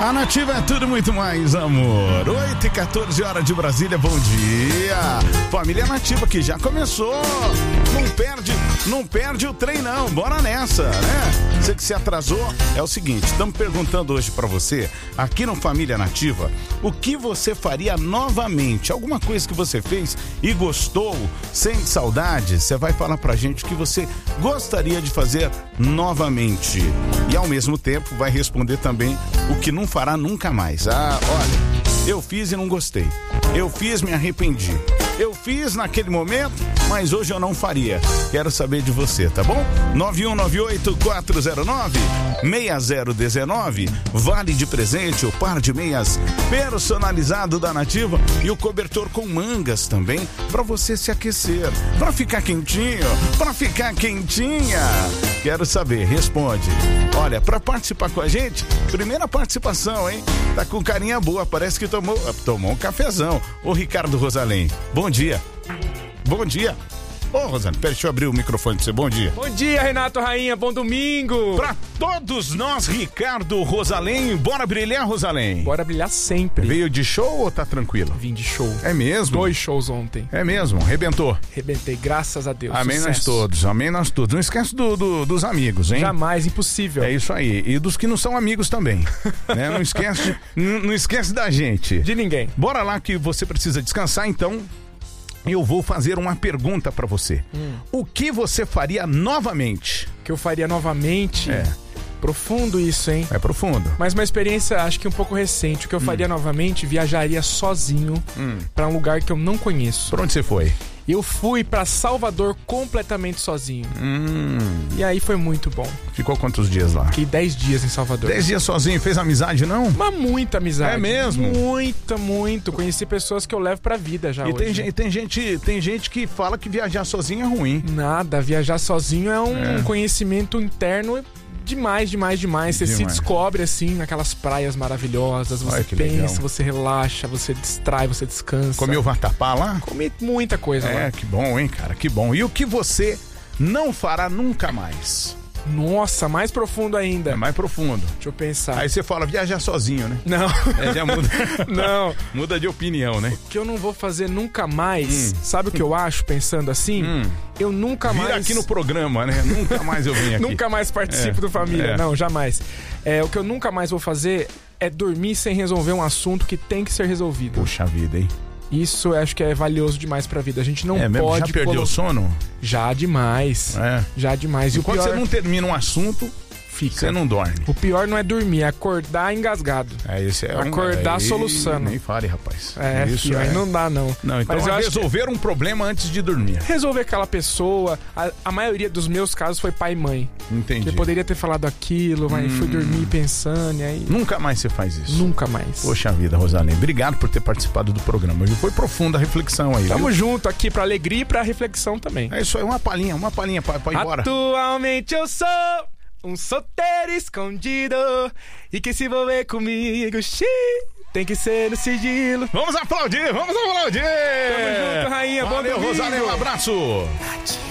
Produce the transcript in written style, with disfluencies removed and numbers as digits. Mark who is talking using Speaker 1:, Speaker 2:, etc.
Speaker 1: A Nativa é tudo muito mais, amor. 8h14 horas de Brasília, bom dia. Família Nativa que já começou. Não perde o trem não, bora nessa, né? Você que se atrasou, é o seguinte, estamos perguntando hoje pra você, aqui no Família Nativa, o que você faria novamente? Alguma coisa que você fez e gostou, sente saudade? Você vai falar pra gente o que você gostaria de fazer novamente. E ao mesmo tempo vai responder também o que não fará nunca mais. Olha, eu fiz e não gostei. Eu fiz, me arrependi. Eu fiz naquele momento, mas hoje eu não faria. Quero saber de você, tá bom? 9198-409-6019. Vale de presente, o par de meias personalizado da Nativa e o cobertor com mangas também, pra você se aquecer, pra ficar quentinho, pra ficar quentinha. Quero saber, responde. Olha, pra participar com a gente, primeira participação, hein? Tá com carinha boa, parece que tomou um cafezão. Ô Ricardo Rosalém, bom dia. Bom dia. Ô, Rosane, pera, deixa eu abrir o microfone pra você. Bom dia.
Speaker 2: Bom dia, Renato Rainha. Bom domingo.
Speaker 1: Pra todos nós, Ricardo Rosalém. Bora brilhar, Rosalém?
Speaker 2: Bora brilhar sempre.
Speaker 1: Veio de show ou tá tranquilo?
Speaker 2: Vim de show.
Speaker 1: É mesmo?
Speaker 2: 2 shows ontem.
Speaker 1: É mesmo? Rebentou?
Speaker 2: Rebentei, graças a Deus.
Speaker 1: Amém.
Speaker 2: Sucesso.
Speaker 1: Nós todos, amém nós todos. Não esquece dos amigos, hein?
Speaker 2: Jamais, impossível.
Speaker 1: É isso aí. E dos que não são amigos também. Né? Não esquece da gente.
Speaker 2: De ninguém.
Speaker 1: Bora lá que você precisa descansar, então... Eu vou fazer uma pergunta pra você. O que você faria novamente?
Speaker 2: O que eu faria novamente?
Speaker 1: É.
Speaker 2: Profundo isso, hein?
Speaker 1: É profundo.
Speaker 2: Mas uma experiência, acho que um pouco recente. O que eu faria novamente, viajaria sozinho pra um lugar que eu não conheço.
Speaker 1: Pra onde você foi?
Speaker 2: Eu fui pra Salvador completamente sozinho. E aí foi muito bom.
Speaker 1: Ficou quantos dias lá?
Speaker 2: Fiquei 10 dias em Salvador.
Speaker 1: 10 dias sozinho, fez amizade, não?
Speaker 2: Mas muita amizade.
Speaker 1: É mesmo?
Speaker 2: Muito. Conheci pessoas que eu levo pra vida já hoje.
Speaker 1: E tem gente que fala que viajar sozinho é ruim.
Speaker 2: Nada, viajar sozinho é um conhecimento interno demais. Você se descobre assim naquelas praias maravilhosas, você pensa, legal. Você relaxa, você distrai, você descansa.
Speaker 1: Comeu vatapá lá?
Speaker 2: Comi muita coisa lá.
Speaker 1: Que bom, hein, cara, que bom. E o que você não fará nunca mais?
Speaker 2: Nossa, mais profundo ainda.
Speaker 1: É mais profundo.
Speaker 2: Deixa eu pensar.
Speaker 1: Aí você fala viajar sozinho, né?
Speaker 2: Não.
Speaker 1: Já muda.
Speaker 2: Não.
Speaker 1: Muda de opinião, né?
Speaker 2: O que eu não vou fazer nunca mais, sabe o que eu acho, pensando assim? Eu nunca mais...
Speaker 1: Vira aqui no programa, né? Nunca mais eu venho aqui.
Speaker 2: Nunca mais participo do Família. Não, jamais. O que eu nunca mais vou fazer é dormir sem resolver um assunto que tem que ser resolvido.
Speaker 1: Puxa vida, hein?
Speaker 2: Isso eu acho que é valioso demais pra vida. A gente não pode...
Speaker 1: Já perdeu o sono?
Speaker 2: Já demais. Já demais.
Speaker 1: E quando você não termina um assunto, você não dorme.
Speaker 2: O pior não é dormir, é acordar engasgado.
Speaker 1: Esse é
Speaker 2: acordar soluçando.
Speaker 1: Nem fale, rapaz.
Speaker 2: Isso aí não dá, não.
Speaker 1: Não, então mas resolver um problema antes de dormir.
Speaker 2: Resolver aquela pessoa. A maioria dos meus casos foi pai e mãe.
Speaker 1: Entendi.
Speaker 2: Que poderia ter falado aquilo, mas fui dormir pensando e aí...
Speaker 1: Nunca mais você faz isso?
Speaker 2: Nunca mais.
Speaker 1: Poxa vida, Rosalém. Obrigado por ter participado do programa. Foi profunda a reflexão aí.
Speaker 2: Tamo junto aqui pra alegria e pra reflexão também.
Speaker 1: É isso aí, uma palhinha pra ir embora.
Speaker 2: Atualmente eu sou um solteiro escondido e que se envolver comigo, tem que ser no sigilo.
Speaker 1: Vamos aplaudir!
Speaker 2: Tamo junto, rainha.
Speaker 1: Valeu,
Speaker 2: bom domingo.
Speaker 1: Rosalém, um abraço.